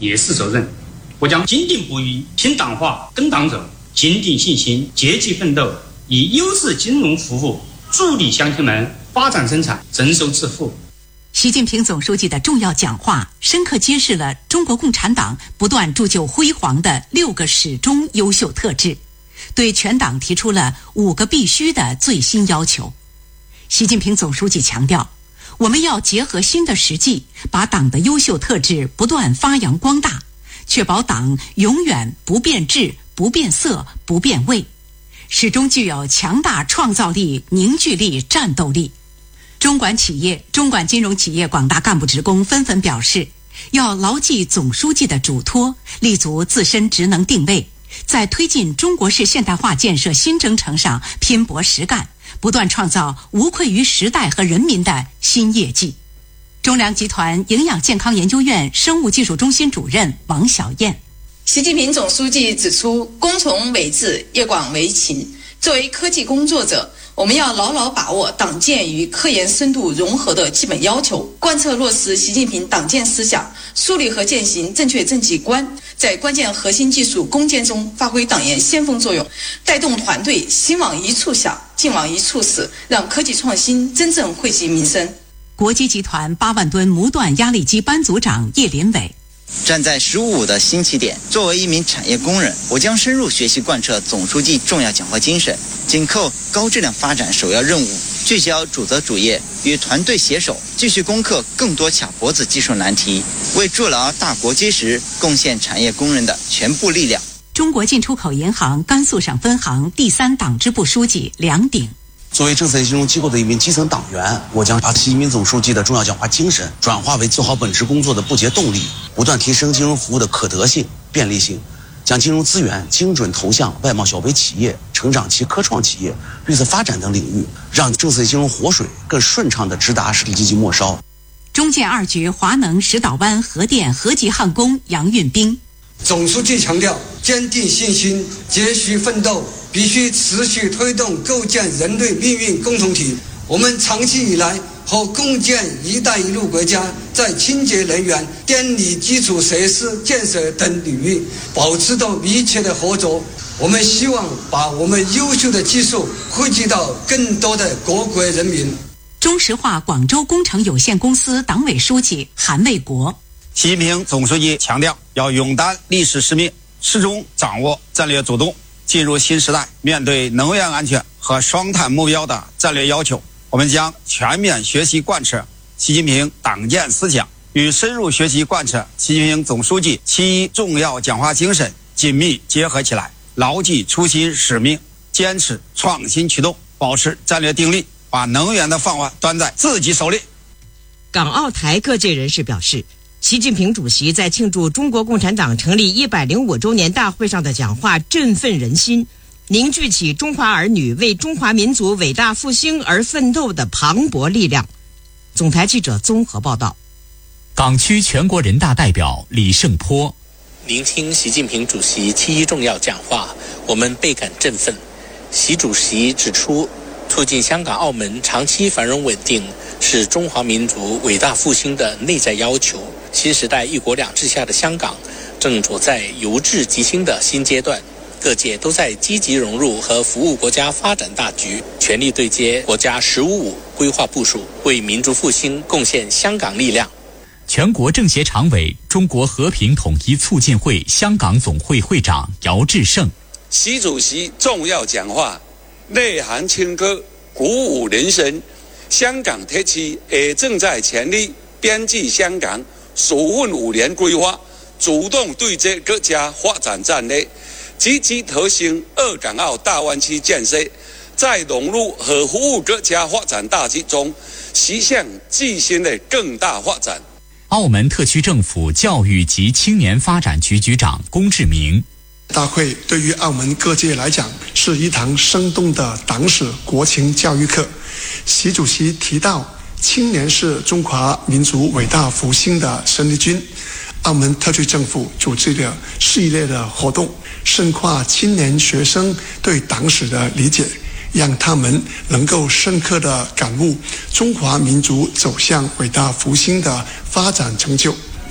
也是责任。我将坚定不移拼党化跟党走，坚定信心，积极奋斗，以优质金融服务助力乡亲们发展生产、增收致富。 习近平总书记的重要讲话深刻揭示了中国共产党不断铸就辉煌的6个始终优秀特质，对全党提出了5个必须的最新要求。习近平总书记强调，我们要结合新的实际，把党的优秀特质不断发扬光大，确保党永远不变质、不变色、不变味，始终具有强大创造力、凝聚力、战斗力。中管企业、中管金融企业广大干部职工纷纷表示，要牢记总书记的嘱托，立足自身职能定位，在推进中国式现代化建设新征程上拼搏实干，不断创造无愧于时代和人民的新业绩。中粮集团营养健康研究院生物技术中心主任王小燕。 习近平总书记指出，工从为治，业广为勤。作为科技工作者，我们要牢牢把握党建与科研深度融合的基本要求，贯彻落实习近平党建思想，树立和践行正确政绩观，在关键核心技术攻坚中发挥党研先锋作用，带动团队心往一处想，劲往一处使，让科技创新真正惠及民生。 国基集团8万吨模段压力机班组长叶林伟。 站在15的新起点，作为一名产业工人，我将深入学习贯彻总书记重要讲话精神，紧扣高质量发展首要任务，聚焦主责主业，与团队携手，继续攻克更多卡脖子技术难题，为筑牢大国基石贡献产业工人的全部力量。 中国进出口银行甘肃省分行第3党支部书记梁鼎。 作为政策金融机构的一名基层党员，我将把习近平总书记的重要讲话精神转化为做好本职工作的不竭动力，不断提升金融服务的可得性、便利性，将金融资源精准投向外贸小微企业、成长期科创企业、绿色发展等领域，让政策金融活水更顺畅地直达实体经济末梢。 中建2局华能石岛湾核电核级焊工杨运兵。 总书记强调，坚定信心，继续奋斗，必须持续推动构建人类命运共同体。我们长期以来和共建“一带一路”国家在清洁能源、电力基础设施建设等领域保持着密切的合作。我们希望把我们优秀的技术惠及到更多的各国人民。 中石化广州工程有限公司党委书记韩卫国。 习近平总书记强调，要勇担历史使命，始终掌握战略主动。进入新时代，面对能源安全和双碳目标的战略要求，我们将全面学习贯彻习近平党建思想，与深入学习贯彻习近平总书记7重要讲话精神紧密结合起来，牢记初心使命，坚持创新驱动，保持战略定力，把能源的饭碗端在自己手里。 港澳台各界人士表示，习近平主席在庆祝中国共产党成立105周年大会上的讲话振奋人心，凝聚起中华儿女为中华民族伟大复兴而奋斗的磅礴力量。总台记者综合报道。 港区全国人大代表李胜波。 聆听习近平主席7重要讲话，我们倍感振奋。习主席指出，促进香港、澳门长期繁荣稳定是中华民族伟大复兴的内在要求。新时代一国两制下的香港正处在由治及兴的新阶段，各界都在积极融入和服务国家发展大局，全力对接国家“15+5”规划部署，为民族复兴贡献香港力量。 全国政协常委、中国和平统一促进会香港总会会长姚志胜。 习主席重要讲话内涵清歌，鼓舞人心。香港特区也正在全力编辑香港首份5年规划，主动对接各家发展战略，积极推行2港澳大湾区建设，在融入和服务各家发展大局中，实现自身的更大发展。 澳门特区政府教育及青年发展局局长龚志明。 大会对于澳门各界来讲是一堂生动的党史国情教育课。习主席提到，青年是中华民族伟大复兴的生力军。澳门特区政府组织了系列的活动，深化青年学生对党史的理解，让他们能够深刻地感悟中华民族走向伟大复兴的发展成就。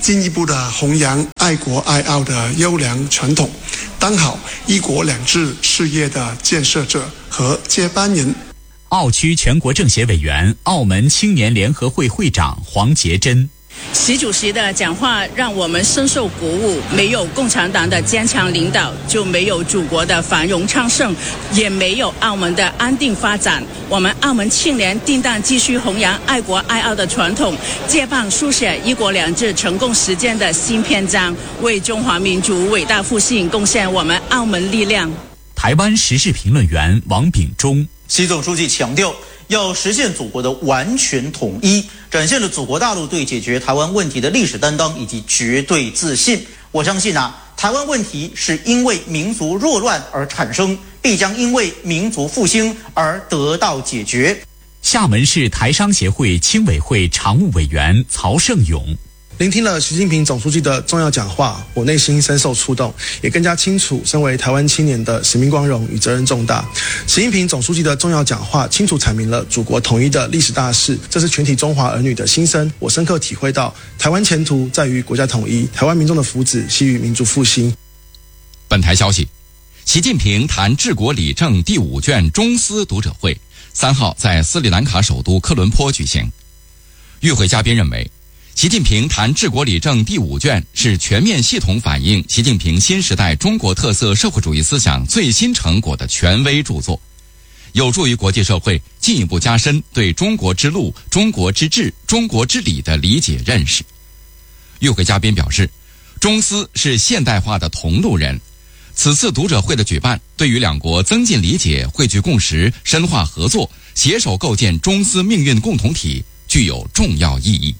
进一步的弘扬爱国爱澳的优良传统，当好一国两制事业的建设者和接班人。 澳区全国政协委员、澳门青年联合会会长黄杰珍。 习主席的讲话让我们深受鼓舞，没有共产党的坚强领导，就没有祖国的繁荣昌盛，也没有澳门的安定发展。我们澳门青年定当继续弘扬爱国爱澳的传统，接棒书写一国两制成功实践的新篇章，为中华民族伟大复兴贡献我们澳门力量。 台湾时事评论员王炳忠。 习总书记强调，要实现祖国的完全统一，展现了祖国大陆对解决台湾问题的历史担当以及绝对自信。我相信台湾问题是因为民族弱乱而产生，必将因为民族复兴而得到解决。 厦门市台商协会青委会常务委员曹胜勇。 聆听了习近平总书记的重要讲话，我内心深受触动，也更加清楚身为台湾青年的使命光荣与责任重大。习近平总书记的重要讲话清楚阐明了祖国统一的历史大势，这是全体中华儿女的心声。我深刻体会到，台湾前途在于国家统一，台湾民众的福祉系于民族复兴。 本台消息，习近平谈治国理政第5卷中斯读者会3号在斯里兰卡首都科伦坡举行。与会嘉宾认为，习近平谈治国理政第5卷是全面系统反映习近平新时代中国特色社会主义思想最新成果的权威著作，有助于国际社会进一步加深对中国之路、中国之治、中国之理的理解认识。与会嘉宾表示，中斯是现代化的同路人，此次读者会的举办对于两国增进理解、汇聚共识、深化合作、携手构建中斯命运共同体具有重要意义。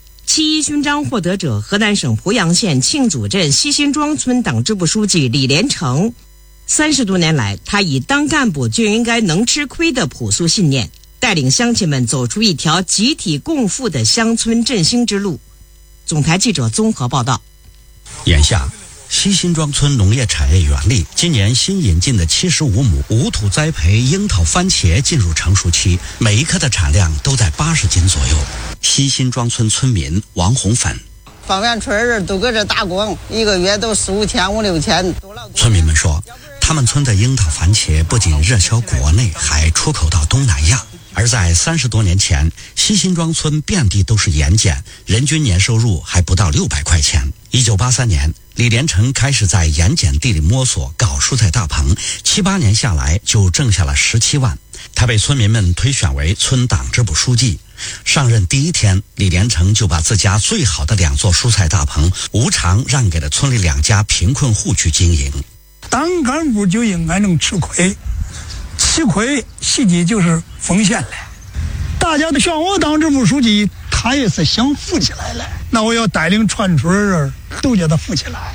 7·1勋章获得者河南省濮阳县庆祖镇西辛庄村党支部书记李连成，30多年来，他以当干部就应该能吃亏的朴素信念，带领乡亲们走出一条集体共富的乡村振兴之路。总台记者综合报道。 眼下，西辛庄村农业产业园里，今年新引进的75亩无土栽培樱桃番茄进入成熟期，每一颗的产量都在80斤左右。西辛庄村村民王红粉， 方圆村人都搁这打工，一个月都4、5千、5、6千。 村民们说，他们村的樱桃番茄不仅热销国内，还出口到东南亚。而在30多年前，西辛庄村遍地都是盐碱，人均年收入还不到600块钱。1983年，李连成开始在盐碱地里摸索搞蔬菜大棚，7、8年下来就挣下了17万。他被村民们推选为村党支部书记。上任第1天，李连成就把自家最好的2座蔬菜大棚无偿让给了村里2家贫困户去经营。 当干部就应该能吃亏，吃亏实际就是奉献了。大家都选我当支部书记，他也是想富起来了，那我要带领全村人都叫他富起来。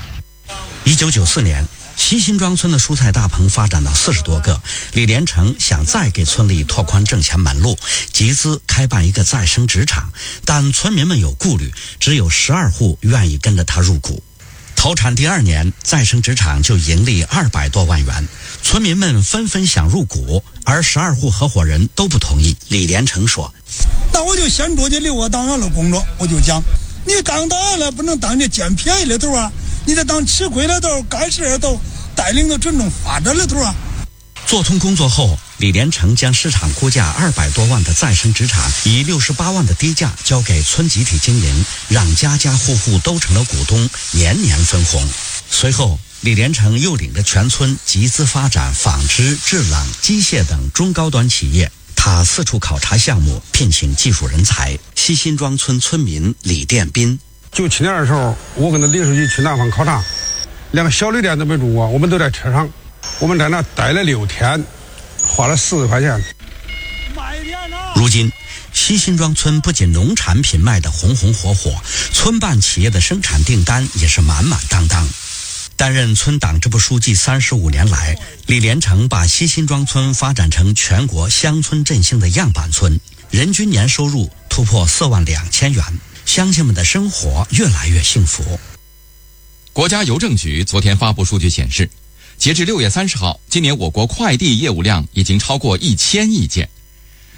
1994年，西辛庄村的蔬菜大棚发展到40多个，李连成想再给村里拓宽挣钱门路，集资开办一个再生纸厂，但村民们有顾虑，只有12户愿意跟着他入股。投产第2年，再生纸厂就盈利200多万元，村民们纷纷想入股，而12户合伙人都不同意。李连成说：“ 那我就先出去留我档案的工作，我就讲，你当档案了不能当这捡便宜的头啊，你得当吃亏的头，干事的头，带领着群众发展的头啊。” 做通工作后，李连成将市场估价200多万的再生纸厂以68万的低价交给村集体经营，让家家户户都成了股东，年年分红。随后，李连成又领着全村集资发展纺织、制冷、机械等中高端企业。他四处考察项目，聘请技术人才。西辛庄村村民李殿斌 ，97年的时候，我跟着李书记去南方考察，连个小旅店都没住过，我们都在车上。我们在那待了6天，花了40块钱。 如今，西辛庄村不仅农产品卖得红红火火，村办企业的生产订单也是满满当当。担任村党支部书记35年来，李连成把西辛庄村发展成全国乡村振兴的样板村，人均年收入突破4万2千元，乡亲们的生活越来越幸福。 国家邮政局昨天发布数据显示，截至6月30号，今年我国快递业务量已经超过1000亿件。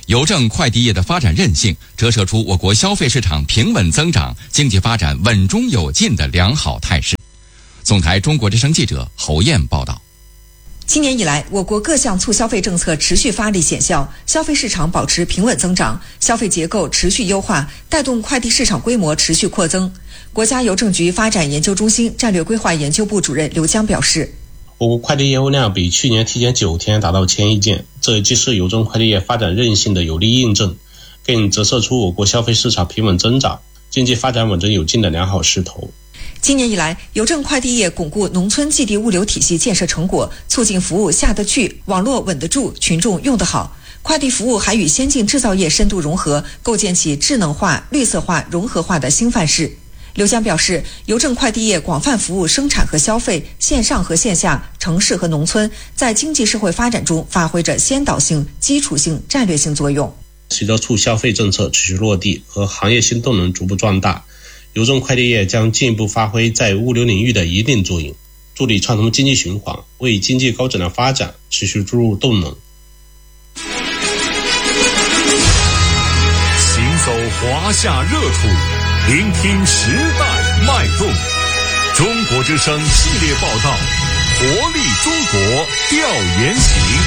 邮政快递业的发展韧性，折射出我国消费市场平稳增长、经济发展稳中有进的良好态势。总台中国之声记者侯燕报道。 今年以来，我国各项促消费政策持续发力显效，消费市场保持平稳增长，消费结构持续优化，带动快递市场规模持续扩增。国家邮政局发展研究中心战略规划研究部主任刘江表示， 我国快递业务量比去年提前9天达到1000亿件，这既是邮政快递业发展韧性的有力印证，更折射出我国消费市场平稳增长、经济发展稳中有进的良好势头。 今年以来，邮政快递业巩固农村寄递物流体系建设成果，促进服务下得去、网络稳得住、群众用得好。快递服务还与先进制造业深度融合，构建起智能化、绿色化、融合化的新范式。刘江表示，邮政快递业广泛服务生产和消费、线上和线下、城市和农村，在经济社会发展中发挥着先导性、基础性、战略性作用。 随着促消费政策持续落地和行业新动能逐步壮大，邮政快递业将进一步发挥在物流领域的一定作用，助力畅通经济循环，为经济高质量发展持续注入动能。 行走华夏热土，聆听时代脉动。中国之声系列报道，活力中国调研行。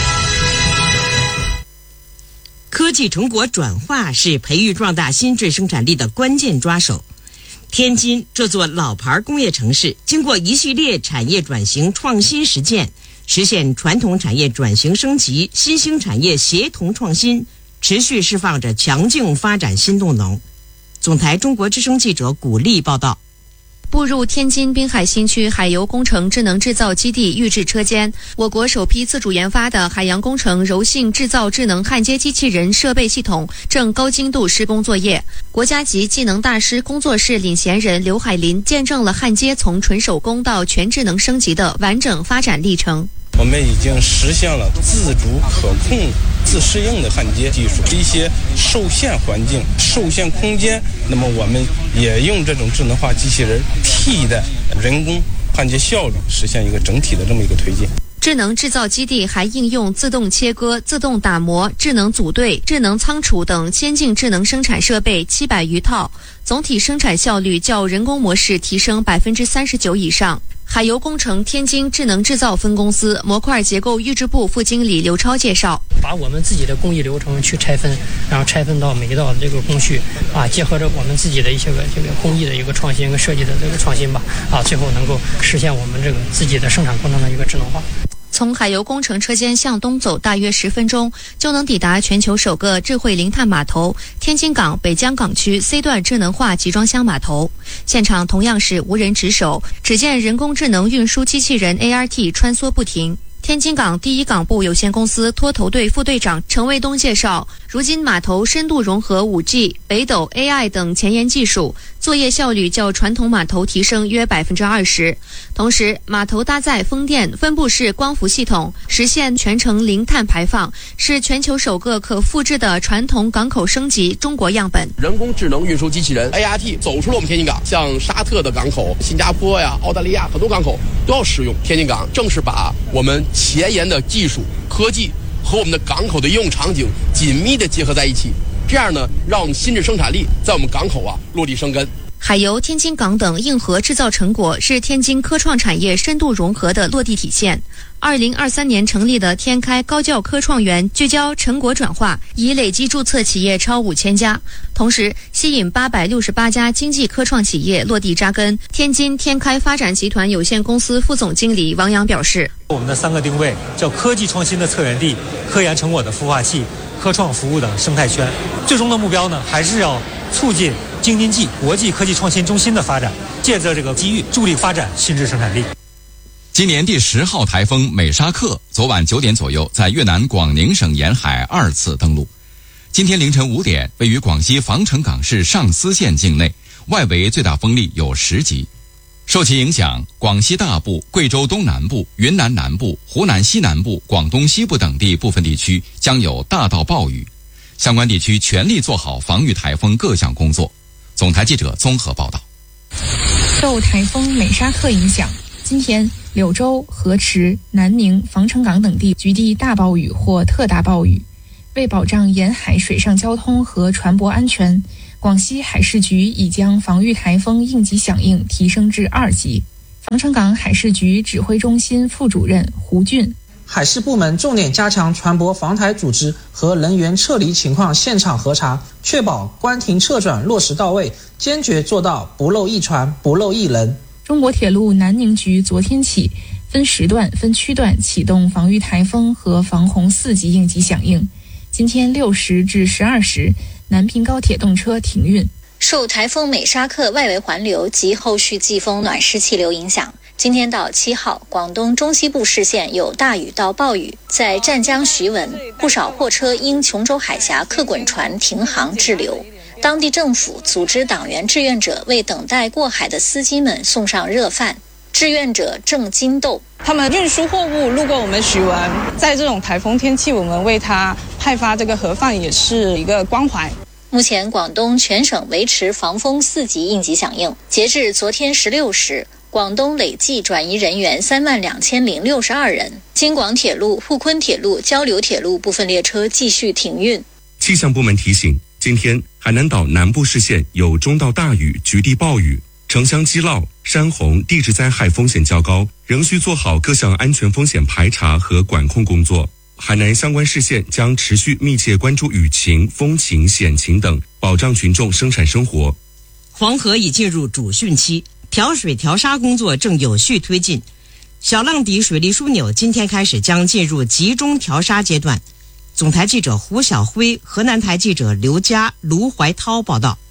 科技成果转化是培育壮大新质生产力的关键抓手。天津这座老牌工业城市，经过一系列产业转型创新实践，实现传统产业转型升级、新兴产业协同创新，持续释放着强劲发展新动能。总台中国之声记者古丽报道。 步入天津滨海新区海油工程智能制造基地预制车间，我国首批自主研发的海洋工程柔性制造智能焊接机器人设备系统正高精度施工作业。国家级技能大师工作室领衔人刘海林见证了焊接从纯手工到全智能升级的完整发展历程。 我们已经实现了自主可控、自适应的焊接技术。一些受限环境、受限空间，那么我们也用这种智能化机器人替代人工焊接效率，实现一个整体的这么一个推进。 智能制造基地还应用自动切割、自动打磨、智能组队、智能仓储等先进智能生产设备700余套，总体生产效率较人工模式提升39%以上。海油工程天津智能制造分公司模块结构预制部副经理刘超介绍， 把我们自己的工艺流程去拆分，然后拆分到每一道这个工序结合着我们自己的一些这个工艺的一个创新跟设计的这个创新吧最后能够实现我们这个自己的生产过程的一个智能化。 从海油工程车间向东走大约10分钟，就能抵达全球首个智慧零碳码头——天津港北江港区 C 段智能化集装箱码头。现场同样是无人值守，只见人工智能运输机器人 ART 穿梭不停。天津港第一港部有限公司拖头队副队长陈卫东介绍，如今码头深度融合 5G、北斗 AI 等前沿技术，作业效率较传统码头提升约20%。同时，码头搭载风电分布式光伏系统，实现全程零碳排放，是全球首个可复制的传统港口升级中国样本。 人工智能运输机器人 ART 走出了我们天津港，像沙特的港口、新加坡呀、澳大利亚很多港口都要使用。天津港正是把我们前沿的技术科技和我们的港口的应用场景紧密地结合在一起，这样呢，让我们新质生产力在我们港口落地生根。 海油、天津港等硬核制造成果是天津科创产业深度融合的落地体现。2023年成立的天开高教科创园聚焦成果转化，已累计注册企业超5000家，同时吸引868家经济科创企业落地扎根。天津天开发展集团有限公司副总经理王阳表示， 我们的3个定位叫科技创新的策源地、科研成果的孵化器、科创服务的生态圈。最终的目标呢，还是要促进京津冀国际科技创新中心的发展，借着这个机遇助力发展新质生产力。 今年第10号台风美沙克昨晚9点左右在越南广宁省沿海2次登陆。今天凌晨5点，位于广西防城港市上思县境内，外围最大风力有10级。受其影响，广西大部、贵州东南部、云南南部、湖南西南部、广东西部等地部分地区将有大到暴雨。相关地区全力做好防御台风各项工作。总台记者综合报道。 受台风美沙克影响，今天柳州、河池、南宁、防城港等地局地大暴雨或特大暴雨。 为保障沿海水上交通和船舶安全，广西海事局已将防御台风应急响应提升至2级。防城港海事局指挥中心副主任胡俊， 海事部门重点加强船舶防台组织和人员撤离情况现场核查，确保关停撤转落实到位，坚决做到不漏一船、不漏一人。 中国铁路南宁局昨天起分时段、分区段启动防御台风和防洪4级应急响应。今天6时至12时，南平高铁动车停运。 受台风美沙克外围环流及后续季风暖湿气流影响，今天到7号，广东中西部市县有大雨到暴雨，在湛江徐闻，不少货车因琼州海峡客滚船停航滞留。当地政府组织党员志愿者为等待过海的司机们送上热饭。志愿者郑金豆， 他们运输货物路过我们徐闻，在这种台风天气，我们为他派发这个盒饭也是一个关怀。 目前广东全省维持防风4级应急响应，截至昨天16时，广东累计转移人员32062人。京广铁路、沪昆铁路、交流铁路部分列车继续停运。 气象部门提醒，今天海南岛南部市县有中到大雨、局地暴雨，城乡积涝、山洪、地质灾害风险较高，仍需做好各项安全风险排查和管控工作。海南相关市县将持续密切关注雨情、风情、险情等，保障群众生产生活。 黄河已进入主汛期，调水调沙工作正有序推进。小浪底水利枢纽今天开始将进入集中调沙阶段。总台记者胡晓辉、河南台记者刘佳、卢怀涛报道。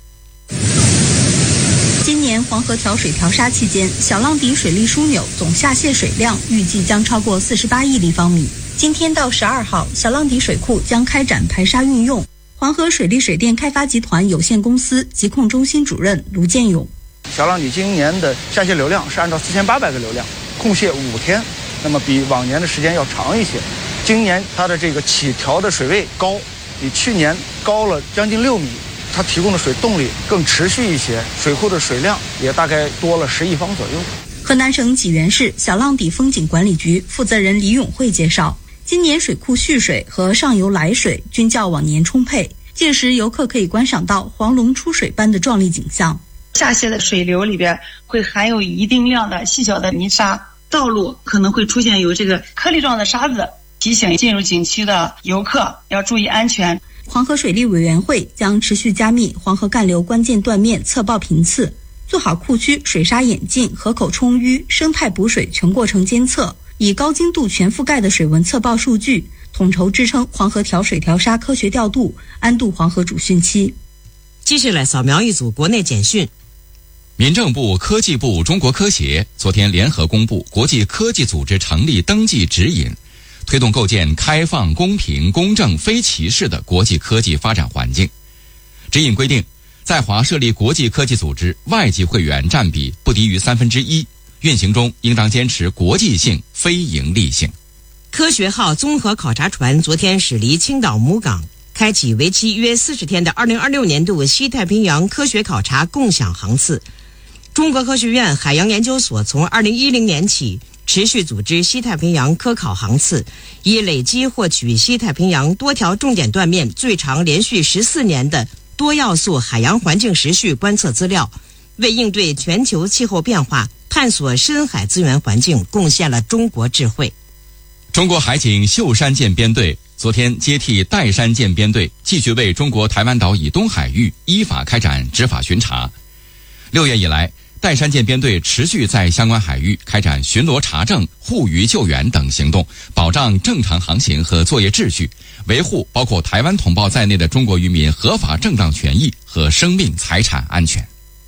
今年黄河调水调沙期间，小浪底水利枢纽总下泄水量预计将超过48亿立方米。今天到12号，小浪底水库将开展排沙运用。黄河水利水电开发集团有限公司疾控中心主任卢建勇， 小浪底今年的下泄流量是按照4800个流量，控泄5天，那么比往年的时间要长一些。今年它的这个起调的水位高，比去年高了将近6米，它提供的水动力更持续一些，水库的水量也大概多了10亿方左右。 河南省济源市小浪底风景管理局负责人李永慧介绍，今年水库蓄水和上游来水均较往年充沛，届时游客可以观赏到黄龙出水般的壮丽景象。 下泄的水流里边会含有一定量的细小的泥沙，道路可能会出现有这个颗粒状的沙子，提醒进入景区的游客要注意安全。 黄河水利委员会将持续加密黄河干流关键断面测报频次，做好库区水沙演进、河口充淤、生态补水全过程监测，以高精度全覆盖的水文测报数据，统筹支撑黄河调水调沙科学调度，安度黄河主汛期。 继续来扫描一组国内简讯。 民政部、科技部、中国科协昨天联合公布国际科技组织成立登记指引，推动构建开放、公平、公正、非歧视的国际科技发展环境。指引规定，在华设立国际科技组织，外籍会员占比不低于1/3，运行中应当坚持国际性、非盈利性。 科学号综合考察船昨天驶离青岛母港，开启为期约40天的2026年度西太平洋科学考察共享航次。中国科学院海洋研究所从2010年起持续组织西太平洋科考航次，以累积获取西太平洋多条重点断面最长连续14年的多要素海洋环境时序观测资料，为应对全球气候变化、探索深海资源环境贡献了中国智慧。 中国海警秀山舰编队昨天接替岱山舰编队，继续为中国台湾岛以东海域依法开展执法巡查。6月以来，岱山舰编队持续在相关海域开展巡逻查证、护渔救援等行动，保障正常航行和作业秩序，维护包括台湾同胞在内的中国渔民合法正当权益和生命财产安全。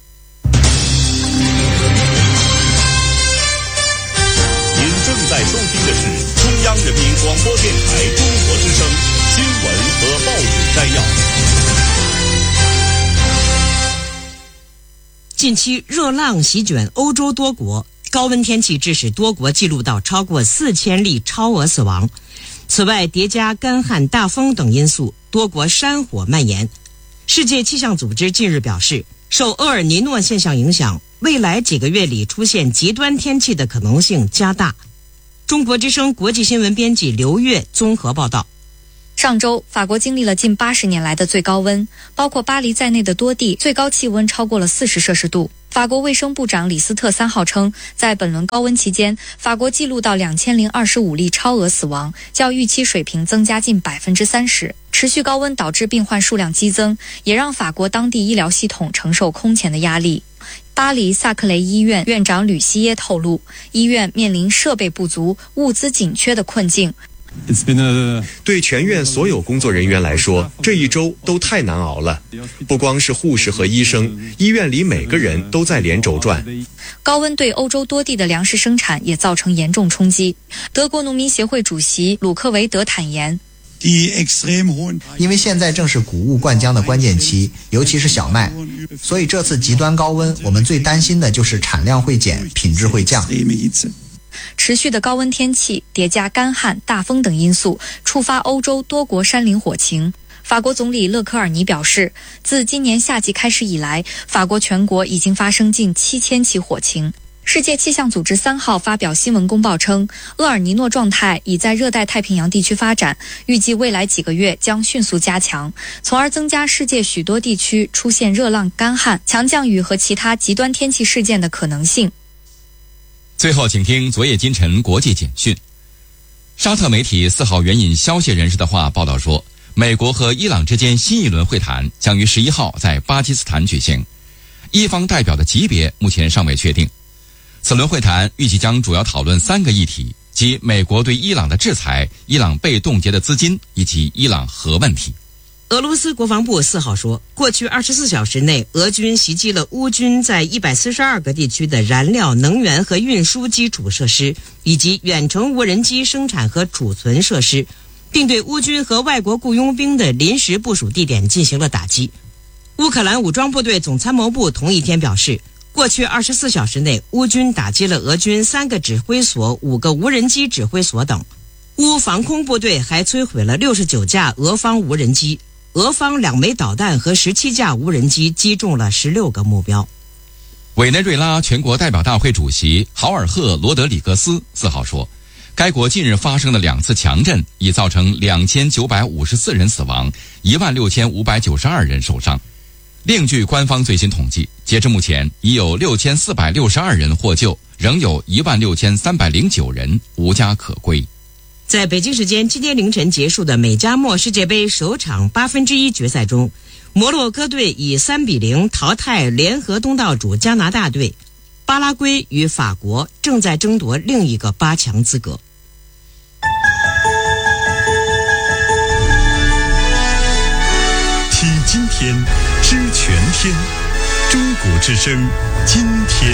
您正在收听的是中央人民广播电台中国之声新闻和报纸摘要。 近期热浪席卷欧洲多国，高温天气致使多国记录到超过4000例超额死亡。此外，叠加干旱、大风等因素，多国山火蔓延。世界气象组织近日表示，受厄尔尼诺现象影响，未来几个月里出现极端天气的可能性加大。中国之声国际新闻编辑刘月综合报道。 上周，法国经历了近80年来的最高温，包括巴黎在内的多地最高气温超过了40摄氏度。法国卫生部长李斯特3号称，在本轮高温期间，法国记录到2025例超额死亡，较预期水平增加近30%。持续高温导致病患数量激增，也让法国当地医疗系统承受空前的压力。巴黎萨克雷医院院长吕西耶透露，医院面临设备不足、物资紧缺的困境。 对全院所有工作人员来说，这一周都太难熬了。不光是护士和医生，医院里每个人都在连轴转。 高温对欧洲多地的粮食生产也造成严重冲击。德国农民协会主席鲁克维德坦言， 因为现在正是谷物灌浆的关键期，尤其是小麦，所以这次极端高温，我们最担心的就是产量会减，品质会降。 持续的高温天气叠加干旱、大风等因素，触发欧洲多国山林火情。法国总理勒科尔尼表示，自今年夏季开始以来，法国全国已经发生近7000起火情。世界气象组织3号发表新闻公报称，厄尔尼诺状态已在热带太平洋地区发展，预计未来几个月将迅速加强，从而增加世界许多地区出现热浪、干旱、强降雨和其他极端天气事件的可能性。 最后，请听昨夜今晨国际简讯。沙特媒体4号援引消息人士的话报道说，美国和伊朗之间新一轮会谈将于11号在巴基斯坦举行，伊方代表的级别目前尚未确定。此轮会谈预计将主要讨论3个议题，即美国对伊朗的制裁、伊朗被冻结的资金以及伊朗核问题。 俄罗斯国防部4号说，过去24小时内，俄军袭击了乌军在142个地区的燃料、能源和运输基础设施，以及远程无人机生产和储存设施，并对乌军和外国雇佣兵的临时部署地点进行了打击。乌克兰武装部队总参谋部同一天表示，过去24小时内，乌军打击了俄军3个指挥所、5个无人机指挥所等。乌防空部队还摧毁了69架俄方无人机，俄方2枚导弹和17架无人机击中了16个目标。 委内瑞拉全国代表大会主席豪尔赫·罗德里格斯4号说，该国近日发生的2次强震已造成2954人死亡，16592人受伤。另据官方最新统计，截至目前已有6462人获救，仍有16309人无家可归。 在北京时间今天凌晨结束的美加墨世界杯首场1/8决赛中，摩洛哥队以3-0淘汰联合东道主加拿大队，巴拉圭与法国正在争夺另一个8强资格。 体今天，知全天，中国之声，今天。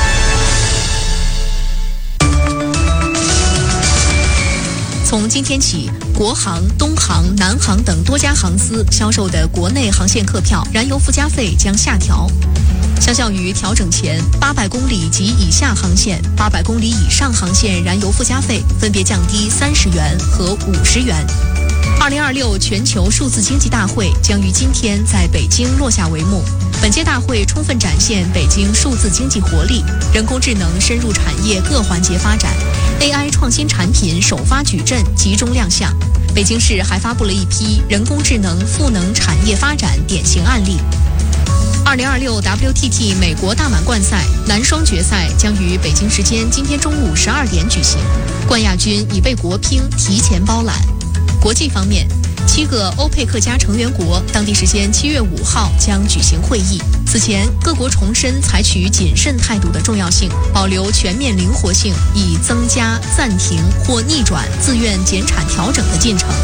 从今天起，国航、东航、南航等多家航司销售的国内航线客票燃油附加费将下调。相较于调整前800公里及以下航线、800公里以上航线燃油附加费分别降低30元和50元。2026全球数字经济大会将于今天在北京落下帷幕。本届大会充分展现北京数字经济活力，人工智能深入产业各环节发展， AI 创新产品首发矩阵集中亮相。北京市还发布了一批人工智能赋能产业发展典型案例。2026 WTT 美国大满贯赛男双决赛将于北京时间今天中午12点举行，冠亚军已被国乒提前包揽。国际方面，7个欧佩克加成员国当地时间7月5号将举行会议。此前，各国重申采取谨慎态度的重要性，保留全面灵活性，以增加、暂停或逆转自愿减产调整的进程。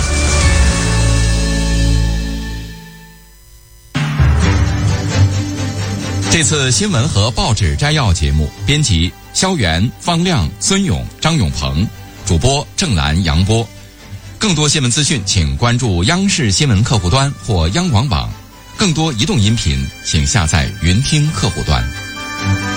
这次新闻和报纸摘要节目，编辑肖元、方亮、孙勇、张永鹏，主播郑兰、杨波。更多新闻资讯，请关注央视新闻客户端或央广网。更多移动音频，请下载云听客户端。